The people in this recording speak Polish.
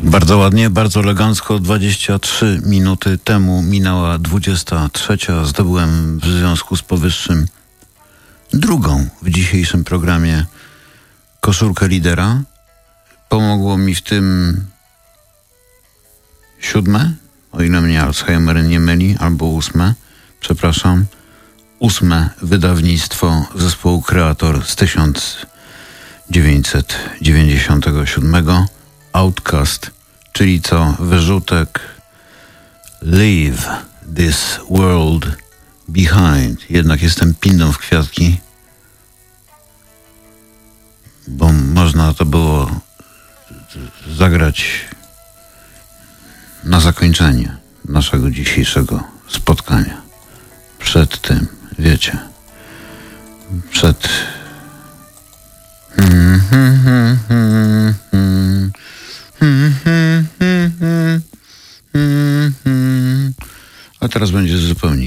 Bardzo ładnie, bardzo elegancko. 23 minuty temu minęła 23. Zdobyłem w związku z powyższym drugą w dzisiejszym programie koszulkę lidera. Pomogło mi w tym 7, o ile mnie Alzheimer nie myli, albo 8, przepraszam, 8 wydawnictwo zespołu Kreator z 1997, Outcast, czyli co wyrzutek Leave this world behind. Jednak jestem pindą w kwiatki, bo można to było zagrać na zakończenie naszego dzisiejszego spotkania. Przed tym, wiecie, przed... A teraz będzie zupełnie